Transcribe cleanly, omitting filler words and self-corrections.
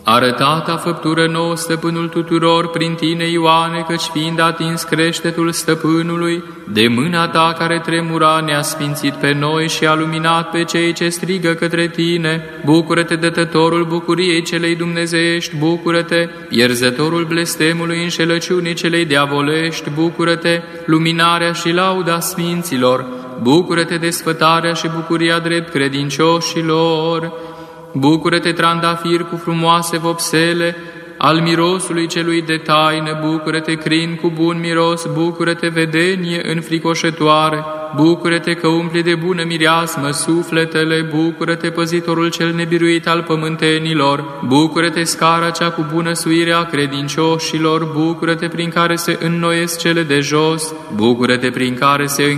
Arătata făptură nouă stăpânul tuturor prin tine, Ioane, căci fiind atins creștetul stăpânului, de mâna ta care tremura ne-a sfințit pe noi și a luminat pe cei ce strigă către tine. Bucură-te, dătătorul bucuriei celei dumnezeiești, bucură-te, ierzătorul blestemului înșelăciunii celei diavolești, bucură-te, luminarea și lauda sfinților, bucură-te, desfătarea și bucuria drept credincioșilor. Bucură-te, trandafir cu frumoase vopsele, al mirosului celui de taină, bucură-te, crin cu bun miros, bucură-te, vedenie înfricoșătoare, bucură-te că umpli de bună mireasmă sufletele, bucură-te, păzitorul cel nebiruit al pământenilor, bucură-te, scara cea cu bună suire a credincioșilor, bucură-te, prin care se înnoiesc cele de jos, bucură-te, prin care se